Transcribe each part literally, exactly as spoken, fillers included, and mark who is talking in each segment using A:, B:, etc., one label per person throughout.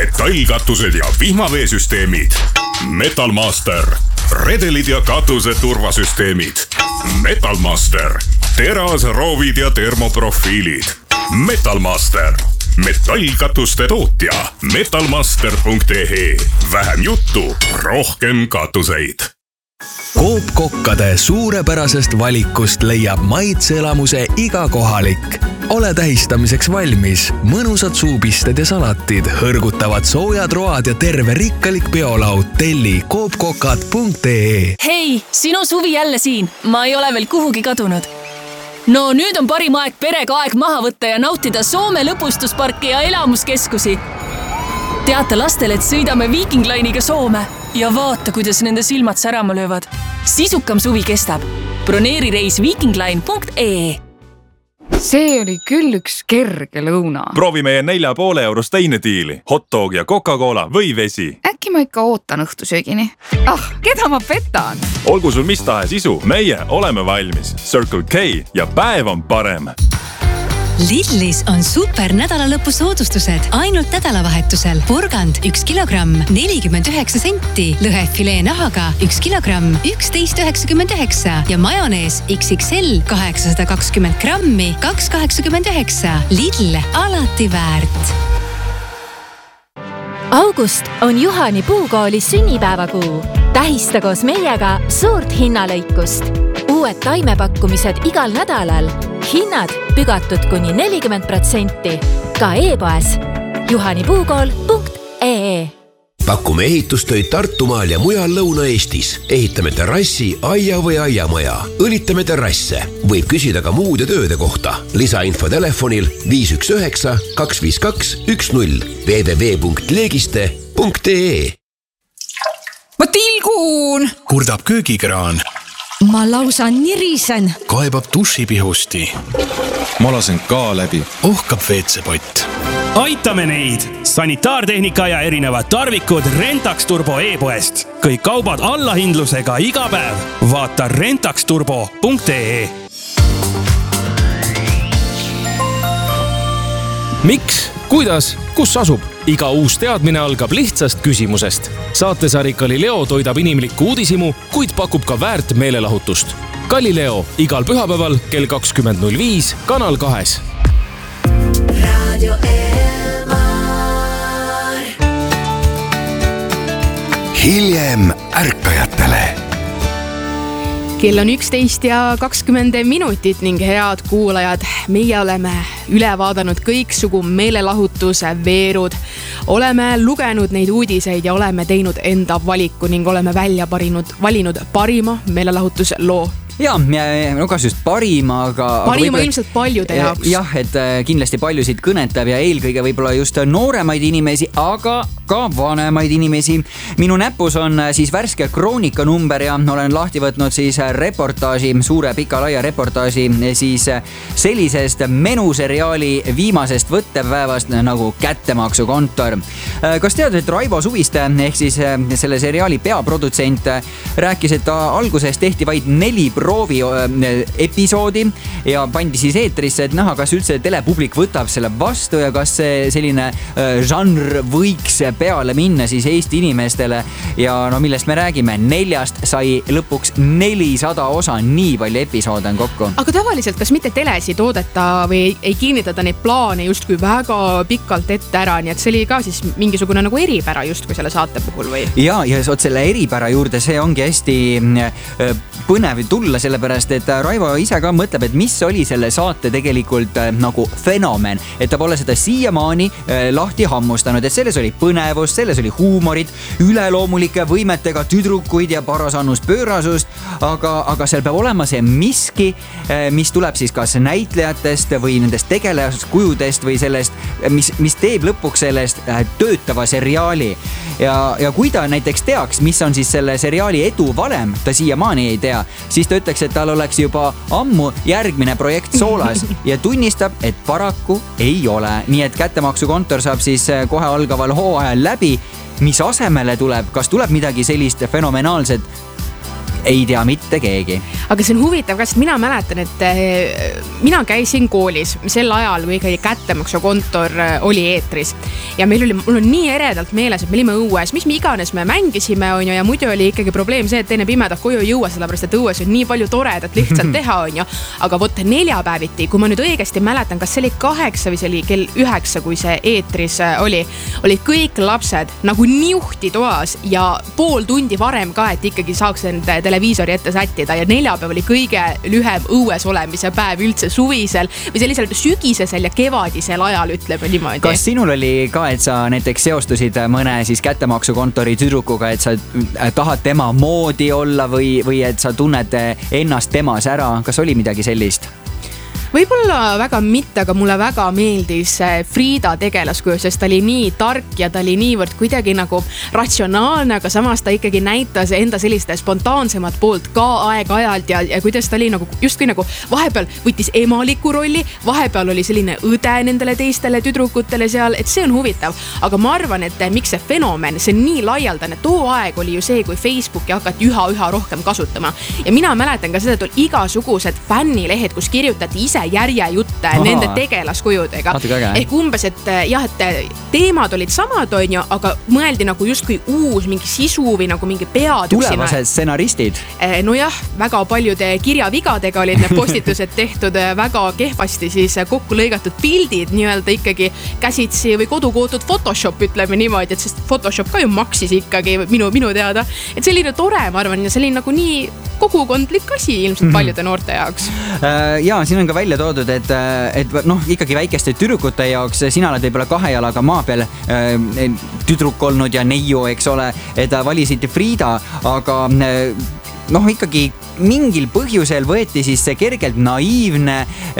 A: metallkatused ja vihmaveesüsteemid. Metalmaster, redelid ja katuse turvasüsteemid. Metalmaster, terasroovid ja termoprofiilid. Metalmaster, metallkatuste tootja. metalmaster punkt ee. Vähem juttu, rohkem katuseid.
B: Coop kokkade suurepärasest valikust leiab maitseelamuse iga kohalik. Ole tähistamiseks valmis. Mõnusad suupisted ja salatid, hõrgutavad soojad road ja terve rikkalik peolaud. Telli coop kokad punkt ee.
C: Hei, sinu suvi jälle siin. Ma ei ole veel kuhugi kadunud. No nüüd on parim aeg perega aeg maha võtta ja nautida Soome lõpustusparki ja elamuskeskusi. Teata lastele, et sõidame Viking Line'iga Soome ja vaata, kuidas nende silmad särama löövad. Sisukam suvi kestab. Broneeri reis vikingline punkt ee.
D: See oli küll üks kerge lõuna.
E: Proovi meie nelja poole eurost teine diili. Hotdog ja Coca-Cola või vesi.
D: Äkki ma ikka ootan õhtusöögini. Ah, keda ma petan?
E: Olgu sul mis tahes isu, meie oleme valmis. Circle K ja päev on parem.
F: Lidlis on super nädalalõpu soodustused ainult nädalavahetusel. Porgand üks kilogramm nelikümmend üheksa senti, lõhefilee nahaga üks kilogramm üksteist üheksakümmend üheksa ja majonees X X L kaheksasada kakskümmend grammi kaks kaheksakümmend üheksa. Lidl, alati väärt.
G: August on Juhani puukooli sünnipäevakuu. Tähista koos meiega suurt hinnalõikust. Uued taimepakkumised igal nädalal. Hinnad pügatud kuni nelikümmend protsenti. Ka e-poes juhani puukool punkt ee.
H: Pakume ehitustöid Tartumaal ja mujal Lõuna-Eestis. Ehitame terrassi, aia või aiamaja. Õlitame terrasse. Võib küsida ka muude tööde kohta. Lisainfo telefonil viis üks üheksa kaks viis kaks üks null w w w punkt leegiste punkt ee.
D: Ma tilgun!
B: Kurdab köögikraan.
G: Ma lausa nirisen.
B: Kaebab dušipihusti.
E: Ma lasen ka läbi.
B: Ohkab veetsepott.
I: Aitame neid! Sanitaartehnika ja erinevad tarvikud Rentax Turbo e-poest. Kõik kaubad allahindlusega iga päev. Vaata rentax turbo punkt ee.
J: Miks? Kuidas? Kus asub? Iga uus teadmine algab lihtsast küsimusest. Saatesari Galileo toidab inimlikku uudisimu, kuid pakub ka väärt meelelahutust. Galileo igal pühapäeval kell kakskümmend null viis Kanal kahes. Radio
H: Elmar. Hiljem ärkajatele.
D: Kell on üksteist ja kakskümmend minutit ning head kuulajad, meie oleme üle vaadanud kõiksugu meelelahutuse veerud. Oleme lugenud neid uudiseid ja oleme teinud enda valiku ning oleme välja parinud, valinud parima meelelahutusloo.
K: Ja, no kas just parima, aga...
D: Parima aga ilmselt paljude jaoks.
K: Jah, et kindlasti paljusid kõnetab ja eelkõige võib-olla just nooremaid inimesi, aga ka vanemaid inimesi. Minu näpus on siis värske kroonika number ja olen lahti võtnud siis reportaaži, suure pika laia reportaaži siis sellisest menuseriaali viimasest võttepäevast nagu Kättemaksukontor. Kas tead, et Raivo Suviste ehk siis selle seriaali peaprodutsent rääkis, et alguses tehti vaid neli proovi episoodi ja pandi siis eetrisse, et näha, kas üldse telepublik võtab selle vastu ja kas see selline žanr võiks peale minna siis Eesti inimestele ja no millest me räägime, neljast sai lõpuks nelisada osa, nii palju episoode on kokku.
D: Aga tavaliselt, kas mitte telesi toodeta või ei kiinnitada neid plaane justkui väga pikalt ette ära, nii et see oli ka siis mingisugune nagu eripära justkui selle saate puhul või?
K: Ja, ja oot selle eripära juurde, see ongi hästi põnev tulla, sellepärast, et Raivo ise ka mõtleb, et mis oli selle saate tegelikult nagu fenomen, et ta pole seda siiamaani lahti hammustanud, et selles oli põnevus, selles oli huumorit, üleloomulike võimetega tüdrukuid ja parasannus pöörasust, aga, aga seal peab olema see miski, mis tuleb siis kas näitlejatest või nendest tegelaskujudest või sellest, mis, mis teeb lõpuks sellest töötava seriaali. Ja, ja kui ta näiteks teaks, mis on siis selle seriaali edu valem, ta siiamaani ei tea, siis ta ütleks, et tal oleks juba ammu järgmine projekt soolas ja tunnistab, et paraku ei ole. Nii et Kättemaksukontor saab siis kohe algaval hooajal läbi. Mis asemele tuleb? Kas tuleb midagi sellist fenomenaalset? ei tea mitte keegi.
D: Aga see on huvitav ka, sest mina mäletan, et mina käisin koolis sel ajal, kui ikkagi kättemaksukontor oli eetris. Ja meil oli, mul on nii eredalt meeles, et me olime õues, mis me iganes me mängisime, on ju, ja muidu oli ikkagi probleem see, et teine pimedat koju ei jõua, sellepärast et õues on nii palju toredat lihtsalt teha, on ju. Aga vot neljapäeviti, kui ma nüüd õigesti mäletan, kas see oli kaheksa või see oli kell üheksa, kui see eetris oli, olid kõik lapsed nagu niuhti toas ja pool tundi varem ka, et ikkagi saaks enda televiisori ette sättida ja neljapäev oli kõige lühem õues olemise päev üldse suvisel või sellisel sügisesel ja kevadisel ajal, ütleme niimoodi.
K: Kas sinul oli ka, et sa näiteks seostusid mõne siis kättemaksukontori tüdrukuga, et sa tahad tema moodi olla või, või et sa tunned ennast temas ära? Kas oli midagi sellist?
D: Võib-olla väga mitte, aga mulle väga meeldis Frida tegelaskuju, sest ta oli nii tark ja ta oli niivõrd kuidagi nagu ratsionaalne, aga samas ta ikkagi näitas enda selliste spontaansemat poolt ka aeg-ajalt ja, ja kuidas ta oli nagu justkui nagu vahepeal võttis emaliku rolli, vahepeal oli selline õde nendele teistele tüdrukutele seal, et see on huvitav. Aga ma arvan, et miks see fenomen, see on nii laialdane, too aeg oli ju see, kui Facebooki hakati üha-üha rohkem kasutama. Ja mina mäletan ka seda, et oli igasugused fännilehed, kus kirjutati ise järjejutte Aha. nende tegelaskujudega. Ehk umbes, et jah, et teemad olid samad, on ju, aga mõeldi nagu justkui uus mingi sisu või nagu mingi peatüksina.
K: Tulevased stsenaristid.
D: No jah, väga paljude kirjavigadega olid need postitused tehtud, väga kehvasti siis kokku lõigatud pildid, nii-öelda ikkagi käsitsi või kodukootud Photoshop, ütleme niimoodi, et sest Photoshop ka ju maksis ikkagi minu, minu teada. Et selline tore, ma arvan, ja selline nagu nii kogukondlik asi ilmselt mm-hmm. paljude noorte jaoks.
K: Ja siin on ka välja toodud, et, et noh, ikkagi väikeste tüdrukute jaoks, sina oled võib-olla kahe jalaga maa peal tüdruk olnud ja neiu, eks ole, et valisid Frida, aga noh, ikkagi mingil põhjusel võeti siis see kergelt naiivne,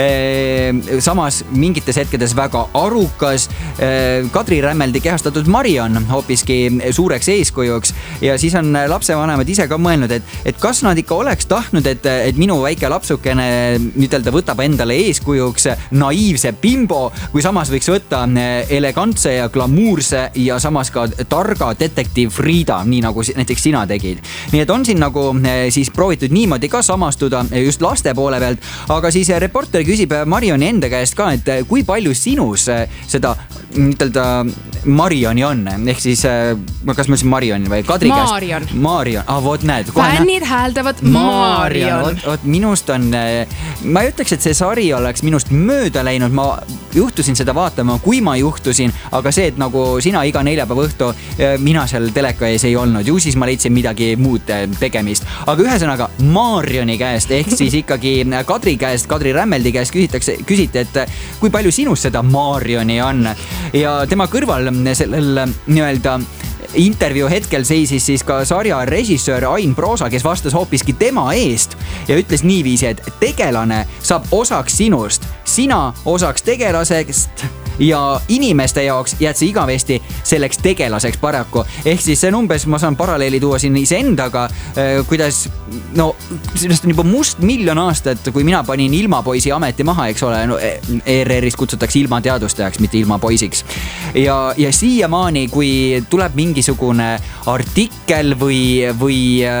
K: samas mingites hetkedes väga arukas Kadri Rämmeldi kehastatud Marion hoopiski suureks eeskujuks ja siis on lapsevanemad ise ka mõelnud, et, et kas nad ikka oleks tahtnud, et, et minu väike lapsukene ütelda võtab endale eeskujuks naiivse bimbo, kui samas võiks võtta elegantse ja glamuurse ja samas ka targa detektiiv Frida, nii nagu näiteks sina tegid. Nii et on siin nagu siis proovitud nii niimoodi ka samastuda just laste poole pealt, aga siis reporter küsib Marioni enda käest ka, et kui palju sinus seda ütelda Marioni on, ehk siis kas ma ütlesin Marion või Kadri käest?
D: Marion.
K: Marion, ah vot näed.
D: Fännid hääldavad Marion.
K: Vot, vot minust on, ma ei ütleks, et see sari oleks minust mööda läinud, ma juhtusin seda vaatama, kui ma juhtusin, aga see, et nagu sina iga neljapäeva õhtu, mina seal teleka ees ei olnud, ju siis ma leidsin midagi muud tegemist, aga ühesõnaga Marioni käest, ehk siis ikkagi Kadri käest, Kadri Rämmeldi käest küsitakse, küsiti, et kui palju sinust seda Marioni on ja tema kõrval sellel nii-öelda intervjuu hetkel seisis siis ka sarja režissöör Ain Proosa, kes vastas hoopiski tema eest ja ütles niiviisi, et tegelane saab osaks sinust, sina osaks tegelasest ja inimeste jaoks jääd see igavesti selleks tegelaseks paraku. Ehk siis see on umbes, ma saan paralleeli tuua siin iseendaga, kuidas, no sellest on juba must miljon aastat, kui mina panin ilmapoisi ameti maha, eks ole, no, E R R-is kutsutakse ilmateadustajaks, mitte ilmapoisiks. Ja, ja siiamaani, kui tuleb mingisugune artikkel või, või,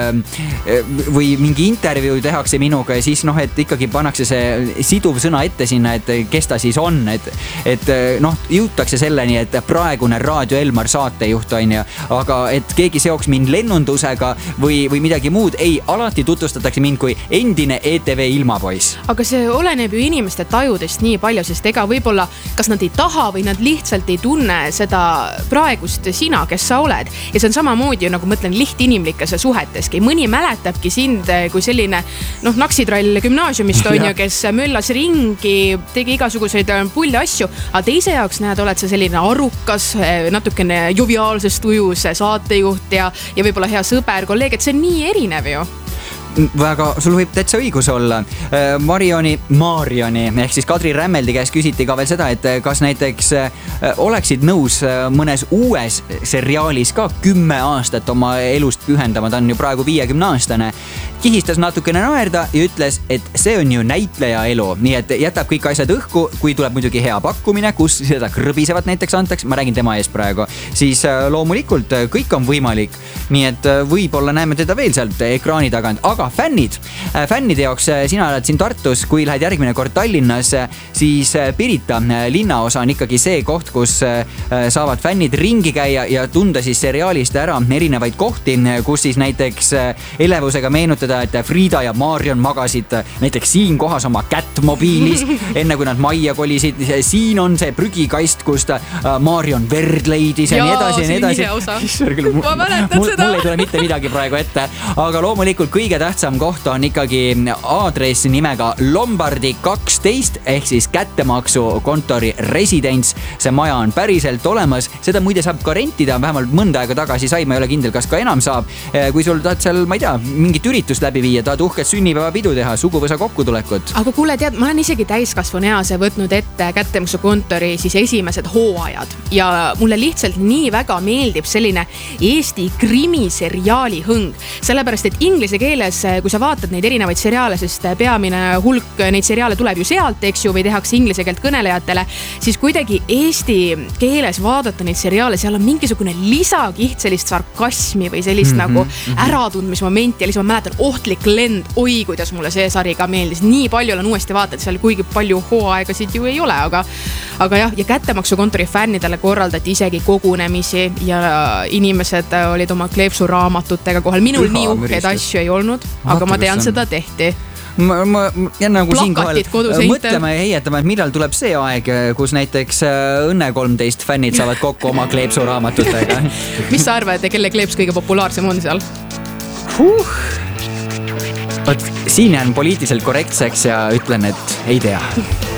K: või mingi intervjuu tehakse minuga ja siis noh, et ikkagi pannakse see siduv sõna ette sinna, et kes ta siis on, et, et noh, jõutakse selleni, et praegune Raadio Elmar saatejuht on ja, aga et keegi seoks mind lennundusega või, või midagi muud, ei, alati tutvustatakse mind kui endine E T V ilmapoiss.
D: Aga see oleneb ju inimeste tajudest nii palju, sest ega võib-olla, kas nad ei taha või nad lihtsalt ei tunne seda praegust sina, kes sa oled. Ja see on samamoodi ju, nagu mõtlen, lihtinimlikes suheteski. Mõni mäletabki sind kui selline, noh, naksitrall gümnaasiumist on ju, kes möllas ringi, tegi igasuguseid pulli asju, aga teise jaoks näed, oled sa selline arukas, natukene joviaalsest ujus saatejuht ja, ja võib-olla hea sõber, kolleeg, et see on nii erinev ju.
K: väga, sul võib täitsa õigus olla. Marioni, Marioni ehk siis Kadri Rämmeldi käest küsiti ka veel seda, et kas näiteks oleksid nõus mõnes uues seriaalis ka kümme aastat oma elust pühendama, ta on ju praegu viiekümne aastane. Kihistas natukene naerda ja ütles, et see on ju näitleja elu, nii et jätab kõik asjad õhku, kui tuleb muidugi hea pakkumine, kus seda krõbisevat näiteks antaks, ma räägin tema ees praegu, siis loomulikult kõik on võimalik, nii et võib-olla näeme teda veel sealt ekraani tagant, aga fännid, fännide jaoks sina oled siin Tartus, kui lähed järgmine kord Tallinnas, siis Pirita linnaosa on ikkagi see koht, kus saavad fännid ringi käia ja tunda siis seriaalist ära erinevaid kohti, kus siis näiteks elevusega meenutada, et Frida ja Marion magasid näiteks siin kohas oma Catmobiilis, enne kui nad majja kolisid. Siin on see prügikast, kust Marion verd leidis ja nii edasi ja nii edasi.
D: Ma mäletan
K: mul,
D: seda.
K: Mul ei tule mitte midagi praegu ette, aga loomulikult kõige tähtsam koht on ikkagi aadress nimega Lombardi kaksteist ehk siis kättemaksukontori residents. See maja on päriselt olemas, seda muide saab ka rentida, vähemalt mõnda aega tagasi sai, ma ei ole kindel, kas ka enam saab. Kui sul tahad seal, ma ei tea, mingit üritust läbi viia, tahad uhket sünnipäevapidu teha, suguvõsa kokkutulekut.
D: Aga kuule, tead, ma olen isegi täiskasvanu eas võtnud ette kättemaksukontori siis esimesed hooajad ja mulle lihtsalt nii väga meeldib selline Eesti krimiseriaali hõng. Sellepärast, et inglise keeles, kui sa vaatad neid erinevaid seriaale, sest peamine hulk neid seriaale tuleb ju sealt, eks ju, või tehakse inglise keelt kõnelejatele, siis kuidagi eesti keeles vaadata neid seriaale, seal on mingisugune lisakiht sellist sarkasmi või sellist mm-hmm, nagu mm-hmm. äratundmismomenti ja lihtsalt ma mäletan Ohtlik lend, oi kuidas mulle see sari ka meeldis, nii palju olen uuesti vaatad, seal kuigi palju hooaegasid ju ei ole, aga aga jah, ja kättemaksukontori fännidele korraldati isegi kogunemisi ja inimesed olid oma kleepsuraamatutega kohal, minul Püha, nii uhkeid asju ei olnud, aga ma tean, seda tehti.
K: Ma, ma, ja nagu siin kohal mõtleme ja heietame, et millal tuleb see aeg, kus näiteks Õnne kolmteist fännid saavad kokku oma kleepsuraamatutega.
D: Mis sa arvad, kelle kleeps kõige populaarsem on seal?
K: Huh. Siin jään poliitiliselt korrektseks ja ütlen, et ei tea.